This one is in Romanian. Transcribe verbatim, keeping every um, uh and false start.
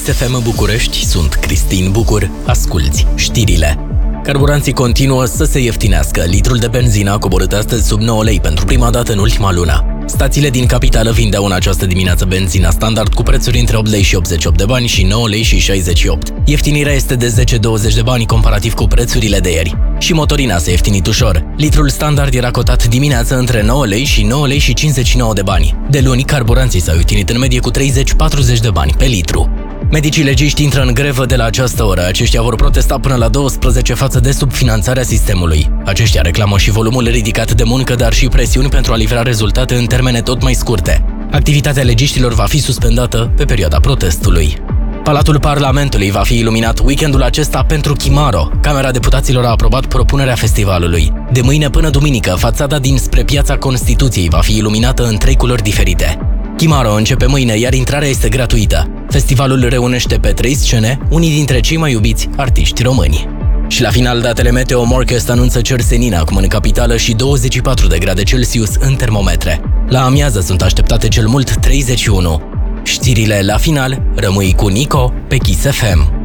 F M București, sunt Cristin Bucur, asculți știrile. Carburanții continuă să se ieftinească. Litrul de benzină a coborât astăzi sub nouă lei pentru prima dată în ultima lună. Stațiile din capitală vindeau în această dimineață benzina standard cu prețuri între opt lei și optzeci și opt de bani și nouă lei și șaizeci și opt. Ieftinirea este de zece douăzeci de bani comparativ cu prețurile de ieri. Și motorina s-a ieftinit ușor. Litrul standard era cotat dimineața între nouă lei și nouă lei și cincizeci și nouă de bani. De luni, carburanții s-au ieftinit în medie cu treizeci patruzeci de bani pe litru. Medicii legiști intră în grevă de la această oră. Aceștia vor protesta până la douăsprezece față de subfinanțarea sistemului. Aceștia reclamă și volumul ridicat de muncă, dar și presiuni pentru a livra rezultate în termene tot mai scurte. Activitatea legiștilor va fi suspendată pe perioada protestului. Palatul Parlamentului va fi iluminat weekendul acesta pentru Chimaro. Camera Deputaților a aprobat propunerea festivalului. De mâine până duminică, fațada dinspre Piața Constituției va fi iluminată în trei culori diferite. Chimaro începe mâine, iar intrarea este gratuită. Festivalul reunește pe trei scene unii dintre cei mai iubiți artiști români. Și la final, datele Meteo Morcast anunță cer senin acum în capitală și douăzeci și patru de grade Celsius în termometre. La amiază sunt așteptate cel mult treizeci și unu. Știrile la final, rămâi cu Nico pe Kiss F M.